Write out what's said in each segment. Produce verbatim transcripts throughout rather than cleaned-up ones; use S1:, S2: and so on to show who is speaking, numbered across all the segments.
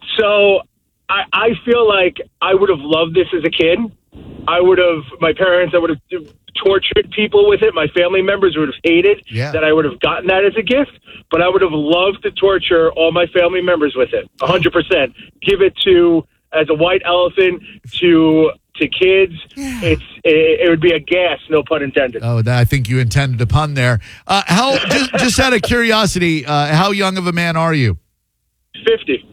S1: So I, I feel like I would have loved this as a kid. I would have, my parents, I would have tortured people with it. My family members would have hated
S2: yeah.
S1: that I would have gotten that as a gift, but I would have loved to torture all my family members with it. A hundred percent. Give it to, as a white elephant, to to kids. Yeah. It's it, it would be a gas, no pun intended.
S2: Oh, I think you intended a pun there. Uh, how just, just out of curiosity, uh, how young of a man are you?
S1: Fifty.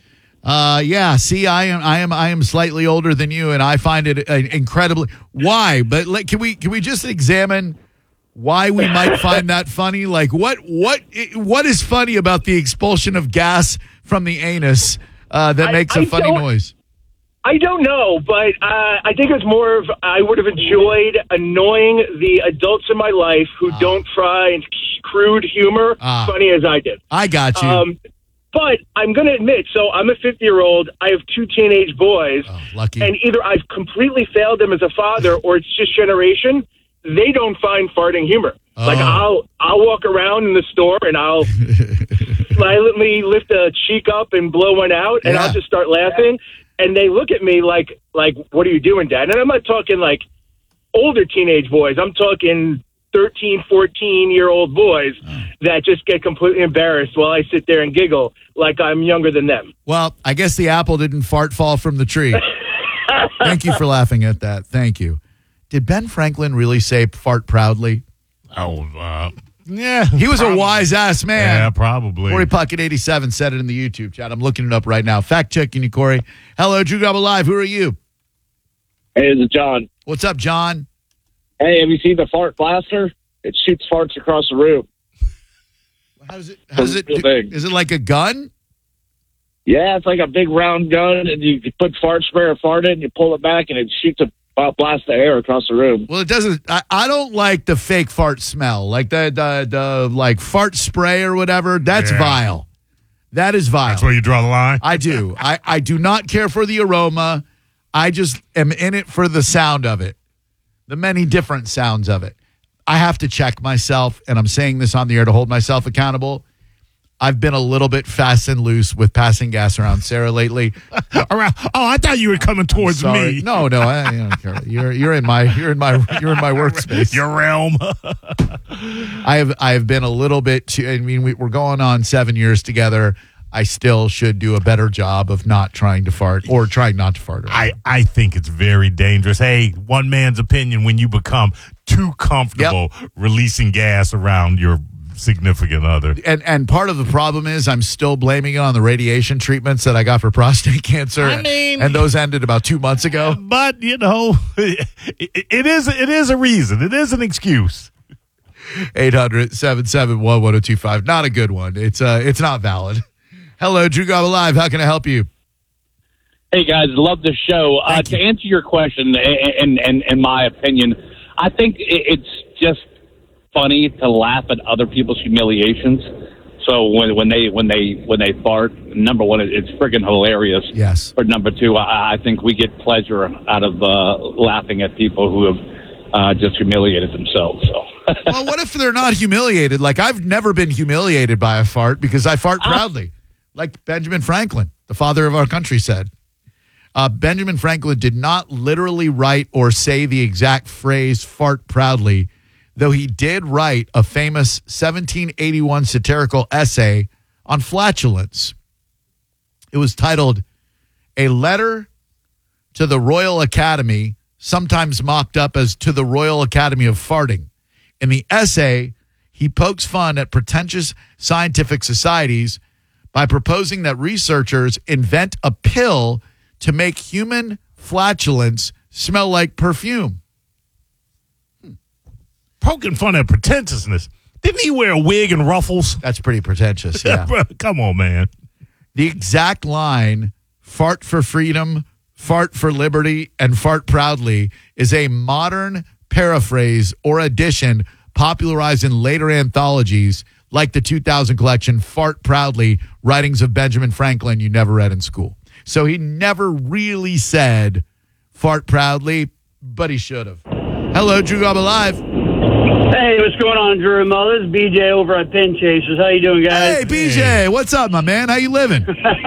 S2: Uh, yeah. See, I am, I am, I am slightly older than you, and I find it uh, incredibly. Why? But like, can we can we just examine why we might find that funny? Like, what what what is funny about the expulsion of gas from the anus uh, that
S1: I,
S2: makes a
S1: I
S2: funny noise?
S1: I don't know, but uh, I think it's more of I would have enjoyed annoying the adults in my life who
S2: ah.
S1: don't find crude humor
S2: ah.
S1: funny as I did.
S2: I got you.
S1: Um, But I'm going to admit, so I'm a fifty-year-old. I have two teenage boys.
S2: Oh, lucky.
S1: And either I've completely failed them as a father or it's just generation. They don't find farting humor.
S2: Oh.
S1: Like, I'll I'll walk around in the store and I'll silently lift a cheek up and blow one out, and
S2: yeah.
S1: I'll just start laughing. And they look at me like, like, what are you doing, Dad? And I'm not talking, like, older teenage boys. I'm talking thirteen, fourteen-year-old boys oh. that just get completely embarrassed while I sit there and giggle like I'm younger than them.
S2: Well, I guess the apple didn't fart fall from the tree. Thank you for laughing at that. Thank you. Did Ben Franklin really say fart proudly?
S3: Oh, uh, yeah.
S2: He was
S3: probably.
S2: a wise-ass man.
S3: Yeah, probably.
S2: Corey Puckett eighty-seven said it in the YouTube chat. I'm looking it up right now. Fact-checking you, Corey. Hello, Drew Garabo Live. Who are you?
S4: Hey, this is John.
S2: What's up, John?
S4: Hey, have you seen the fart blaster? It shoots farts across the room.
S2: How's it? How's it?
S4: Real big.
S2: Is it like a gun?
S4: Yeah, it's like a big round gun, and you, you put fart spray or fart in, and you pull it back, and it shoots a blast of air across the room.
S2: Well, it doesn't. I, I don't like the fake fart smell, like the the, the like fart spray or whatever. That's
S3: yeah.
S2: vile. That is vile.
S3: That's where you draw the line.
S2: I do. I I do not care for the aroma. I just am in it for the sound of it, the many different sounds of it. I have to check myself, and I'm saying this on the air to hold myself accountable. I've been a little bit fast and loose with passing gas around Sarah lately.
S3: Around, oh, I thought you were coming towards me.
S2: No, no, I, I don't care. You're you're in my you're in my you're in my workspace.
S3: Your realm.
S2: I have I have been a little bit too. I mean, we, we're going on seven years together. I still should do a better job of not trying to fart or trying not to fart.
S3: I, I think it's very dangerous. Hey, one man's opinion when you become too comfortable yep. releasing gas around your significant other.
S2: And and part of the problem is I'm still blaming it on the radiation treatments that I got for prostate cancer.
S3: I mean,
S2: and those ended about two months ago.
S3: But, you know, it, it is it is a reason. It is an excuse.
S2: eight hundred, seven seven one, one oh two five. Not a good one. It's uh it's not valid. Hello, Drew Garabo Live. How can I help you?
S4: Hey, guys. Love the show. Uh, to answer your question, in, in, in my opinion, I think it's just funny to laugh at other people's humiliations. So when when they when they when they fart, number one, it's friggin' hilarious.
S2: Yes.
S4: But number two, I, I think we get pleasure out of uh, laughing at people who have uh, just humiliated themselves. So.
S2: Well, what if they're not humiliated? Like, I've never been humiliated by a fart because I fart proudly. Like Benjamin Franklin, the father of our country, said. Uh, Benjamin Franklin did not literally write or say the exact phrase fart proudly, though he did write a famous seventeen eighty-one satirical essay on flatulence. It was titled A Letter to the Royal Academy, sometimes mocked up as To the Royal Academy of Farting. In the essay, he pokes fun at pretentious scientific societies by proposing that researchers invent a pill to make human flatulence smell like perfume.
S3: Hmm. Poking fun at pretentiousness. Didn't he wear a wig and ruffles?
S2: That's pretty pretentious, yeah.
S3: Come on, man.
S2: The exact line, fart for freedom, fart for liberty, and fart proudly, is a modern paraphrase or addition popularized in later anthologies like the two thousand collection Fart Proudly, Writings of Benjamin Franklin you never read in school. So he never really said fart proudly, but he should have. Hello, Drew Garabo Live.
S5: Hey, what's going on, Drew and Mo? This is B J over at Pin Chasers. How you doing, guys?
S2: Hey, B J. What's up, my man? How you living?